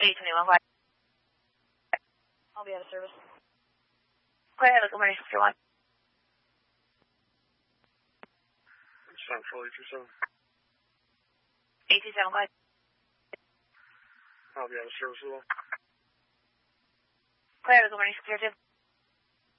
821, quiet. I'll be out of service. Quiet, good morning, 631. Central 827. 827, quiet. I'll be out of service as well. Quiet, good morning, 602.